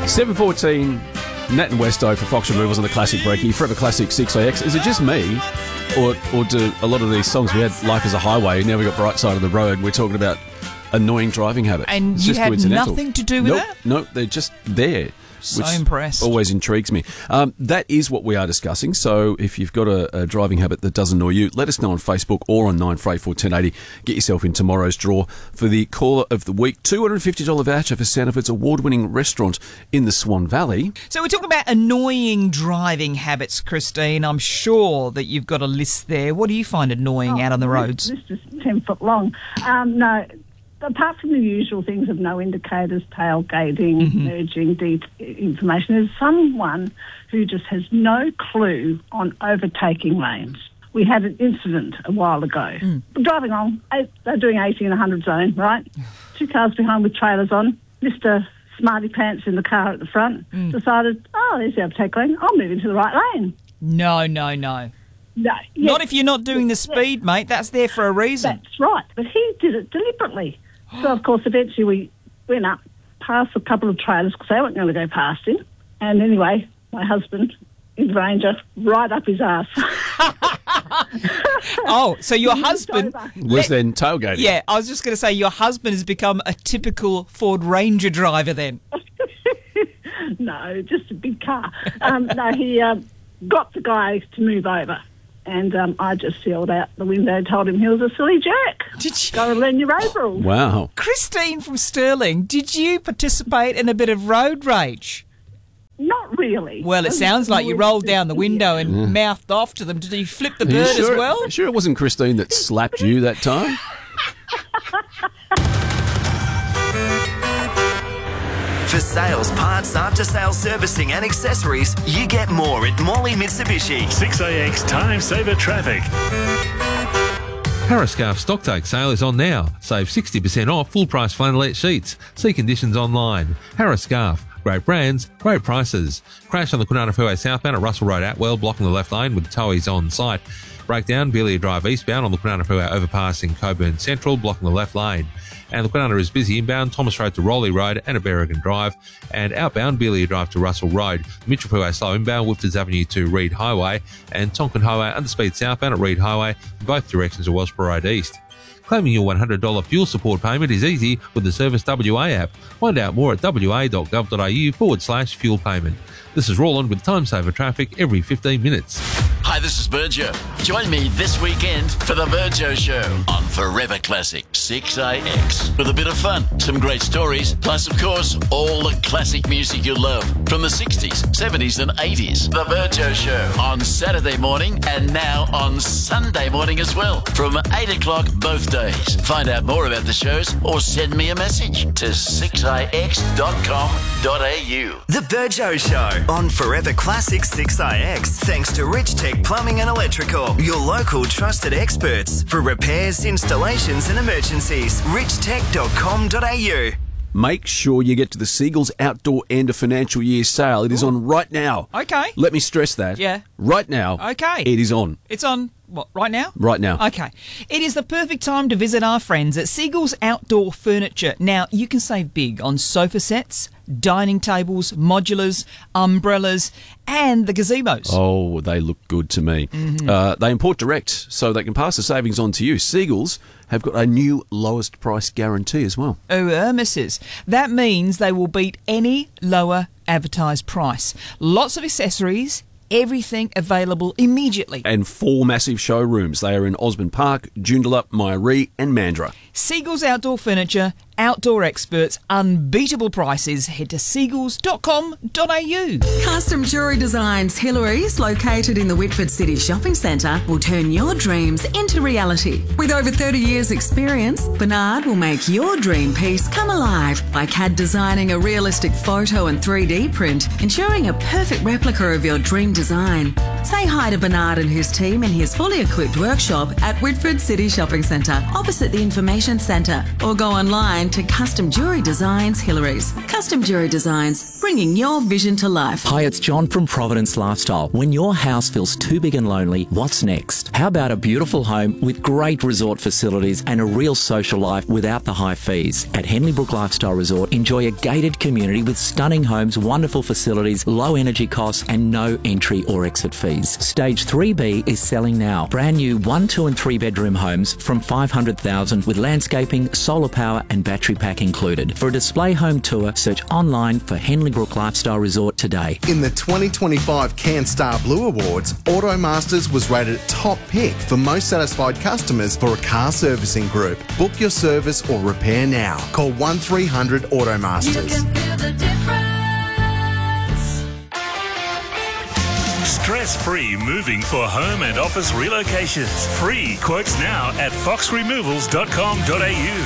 7:14, Nat and Westo for Fox Removals on the Classic Breaking, Forever Classic 6AX. Is it just me, or do a lot of these songs, we had Life is a Highway, now we got Bright Side of the Road, we're talking about annoying driving habits. And it's you just had coincidental. nothing to do with that? No, they're just there. So which impressed. Always intrigues me. That is what we are discussing. So if you've got a driving habit that does annoy you, let us know on Facebook or on 94841080. Get yourself in tomorrow's draw for the Caller of the Week. $250 voucher for Sandifords award-winning restaurant in the Swan Valley. So we're talking about annoying driving habits, Christine. I'm sure that you've got a list there. What do you find annoying out on the roads? This is 10 foot long. No, apart from the usual things of no indicators, tailgating, merging, information, there's someone who just has no clue on overtaking lanes. We had an incident a while ago. Driving along, they're doing 80 in a 100 zone, right? Two cars behind with trailers on. Mr. Smarty Pants in the car at the front decided, there's the overtake lane. I'll move into the right lane. No. No, Not if you're not doing the speed, mate. That's there for a reason. That's right. But he did it deliberately. So, of course, eventually we went up past a couple of trailers because they weren't going to go past him. And anyway, my husband, in Ranger, right up his ass. Oh, so your husband Was then tailgating. Yeah, I was just going to say your husband has become a typical Ford Ranger driver then. No, just a big car. No, he got the guy to move over. And I just yelled out the window and told him he was a silly jerk. Did you? Go and learn your road rules. Wow. Christine from Stirling, did you participate in a bit of road rage? Not really. Well, it sounds like you rolled down the window and mouthed off to them. Did you flip the bird as well? Are you sure it wasn't Christine that slapped you that time? For sales, parts, after-sales servicing and accessories, you get more at Morley Mitsubishi. 6AX Time Saver Traffic. Harriscarf Stocktake sale is on now. Save 60% off full-price flannelette sheets. See conditions online. Harriscarf. Great brands, great prices. Crash on the Kwinana Freeway southbound at Russell Road Atwell, blocking the left lane with towies on site. Breakdown, Belia Drive eastbound on the Kwinana Freeway overpass in Coburn Central, blocking the left lane. And the Kwinana is busy inbound, Thomas Road to Rowley Road and Berrigan Drive. And outbound, Belia Drive to Russell Road. Mitchell Freeway slow inbound, Woofers Avenue to Reed Highway. And Tonkin Highway underspeed southbound at Reed Highway, in both directions to Wellsborough Road East. Claiming your $100 fuel support payment is easy with the Service WA app. Find out more at wa.gov.au/fuel payment. This is Roland with Time Saver Traffic every 15 minutes. Hi, this is Burjo. Join me this weekend for the Burjo Show on Forever Classic 6AX. With a bit of fun, some great stories, plus, of course, all the classic music you love from the 60s, 70s and 80s. The Burjo Show on Saturday morning and now on Sunday morning as well from 8 o'clock both days. Find out more about the shows or send me a message to 6ix.com.au. The Burjo Show on Forever Classic 6IX. Thanks to Rich Tech Plumbing and Electrical, your local trusted experts for repairs, installations and emergencies. richtech.com.au. Make sure you get to the Seagulls Outdoor End of Financial Year sale. It is on right now. Okay. Let me stress that. Yeah. Right now. Okay. It is on. It's on, what, right now? Right now. Okay. It is the perfect time to visit our friends at Seagulls Outdoor Furniture. Now, you can save big on sofa sets, dining tables, modulars, umbrellas, and the gazebos. Oh, they look good to me. They import direct, so they can pass the savings on to you. Seagulls have got a new lowest price guarantee as well. Oh, Hermeses. That means they will beat any lower advertised price. Lots of accessories, everything available immediately. And 4 massive showrooms. They are in Osborne Park, Joondalup, Myaree and Mandurah. Seagulls Outdoor Furniture, outdoor experts, unbeatable prices. Head to seagulls.com.au. Custom Jewellery Designs Hillary's, located in the Whitford City Shopping Centre, will turn your dreams into reality. With over 30 years' experience, Bernard will make your dream piece come alive by CAD designing a realistic photo and 3D print, ensuring a perfect replica of your dream design. Say hi to Bernard and his team in his fully equipped workshop at Whitford City Shopping Centre, opposite the Information Centre, or go online to Custom Jewellery Designs Hillary's. Custom Jewellery Designs, bringing your vision to life. Hi, it's John from Providence Lifestyle. When your house feels too big and lonely, what's next? How about a beautiful home with great resort facilities and a real social life without the high fees? At Henley Brook Lifestyle Resort, enjoy a gated community with stunning homes, wonderful facilities, low energy costs and no entry or exit fees. Stage 3B is selling now. Brand new 1, 2 and 3 bedroom homes from $500,000 with landscaping, solar power and battery pack included. For a display home tour, search online for Henley Brook Lifestyle Resort today. In the 2025 CanStar Blue Awards, Automasters was rated top pick for most satisfied customers for a car servicing group. Book your service or repair now. Call 1300 Automasters. Stress-free moving for home and office relocations. Free quotes now at foxremovals.com.au.